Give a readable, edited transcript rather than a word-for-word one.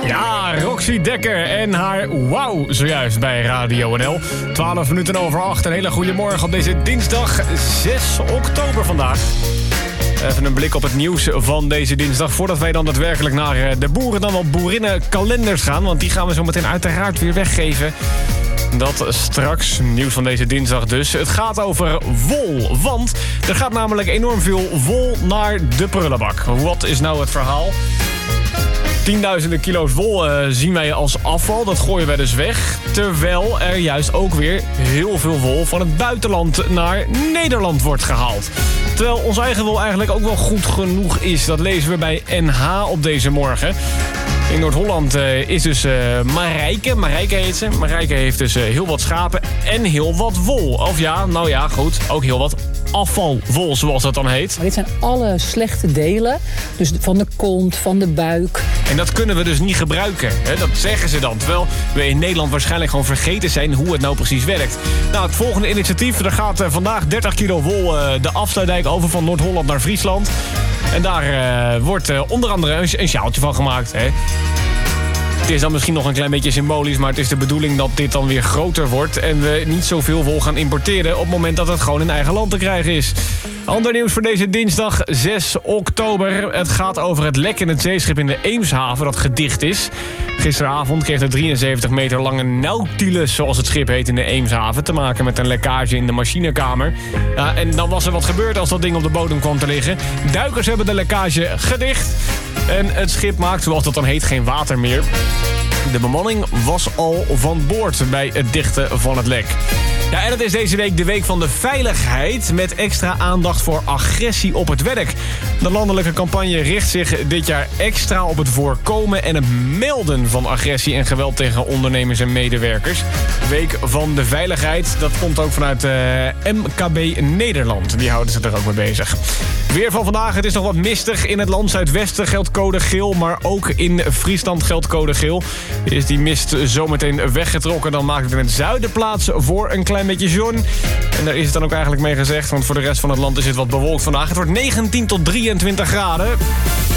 Ja, Roxy Dekker en haar wauw zojuist bij Radio NL. 12 minuten over 8. Een hele goede morgen op deze dinsdag 6 oktober vandaag. Even een blik op het nieuws van deze dinsdag. Voordat wij dan daadwerkelijk naar de boeren dan wel boerinnenkalenders gaan. Want die gaan we zo meteen uiteraard weer weggeven. Dat straks, nieuws van deze dinsdag dus. Het gaat over wol, want er gaat namelijk enorm veel wol naar de prullenbak. Wat is nou het verhaal? Tienduizenden kilo's wol zien wij als afval. Dat gooien wij dus weg. Terwijl er juist ook weer heel veel wol van het buitenland naar Nederland wordt gehaald. Terwijl ons eigen wol eigenlijk ook wel goed genoeg is. Dat lezen we bij NH op deze morgen. In Noord-Holland is dus Marijke. Marijke heet ze. Marijke heeft dus heel wat schapen en heel wat wol. Of ja, nou ja, goed. Ook heel wat afvalwol, zoals dat dan heet. Maar dit zijn alle slechte delen. Dus van de kont, van de buik. En dat kunnen we dus niet gebruiken. Hè? Dat zeggen ze dan. Terwijl we in Nederland waarschijnlijk gewoon vergeten zijn hoe het nou precies werkt. Nou, het volgende initiatief. Er gaat vandaag 30 kilo wol de afsluitdijk over van Noord-Holland naar Friesland. En daar wordt onder andere een sjaaltje van gemaakt. Hè? Het is dan misschien nog een klein beetje symbolisch, maar het is de bedoeling dat dit dan weer groter wordt en we niet zoveel wol gaan importeren op het moment dat het gewoon in eigen land te krijgen is. Ander nieuws voor deze dinsdag 6 oktober. Het gaat over het lek in het zeeschip in de Eemshaven dat gedicht is. Gisteravond kreeg de 73 meter lange Nautilus, zoals het schip heet in de Eemshaven, te maken met een lekkage in de machinekamer. Ja, en dan was er wat gebeurd als dat ding op de bodem kwam te liggen. Duikers hebben de lekkage gedicht. En het schip maakt, zoals dat dan heet, geen water meer. De bemanning was al van boord bij het dichten van het lek. Ja, en het is deze week de week van de veiligheid met extra aandacht voor agressie op het werk. De landelijke campagne richt zich dit jaar extra op het voorkomen en het melden van agressie en geweld tegen ondernemers en medewerkers. Week van de veiligheid, dat komt ook vanuit MKB Nederland. Die houden zich er ook mee bezig. Weer van vandaag, het is nog wat mistig. In het land Zuidwesten geldt code geel, maar ook in Friesland geldt code geel. Is die mist zometeen weggetrokken, dan maakt het in het zuiden plaats voor een klein beetje zon. En daar is het dan ook eigenlijk mee gezegd, want voor de rest van het land is het wat bewolkt vandaag. Het wordt 19 tot 23 graden.